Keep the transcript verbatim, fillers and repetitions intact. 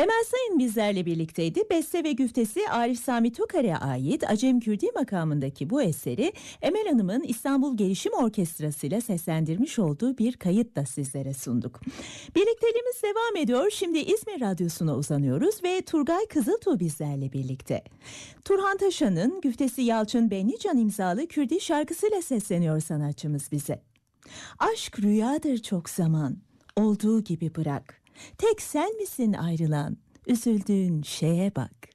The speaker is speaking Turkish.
Emel Sayın bizlerle birlikteydi. Beste ve güftesi Arif Sami Tokar'a ait Acem Kürdi makamındaki bu eseri Emel Hanım'ın İstanbul Gelişim Orkestrası ile seslendirmiş olduğu bir kayıtla sizlere sunduk. Birlikteliğimiz devam ediyor. Şimdi İzmir Radyosu'na uzanıyoruz ve Turgay Kızıltuğ bizlerle birlikte. Turhan Taşan'ın güftesi Yalçın Benlican imzalı Kürdi şarkısıyla sesleniyor sanatçımız bize. Aşk rüyadır çok zaman, olduğu gibi bırak. Tek sen misin ayrılan, üzüldüğün şeye bak.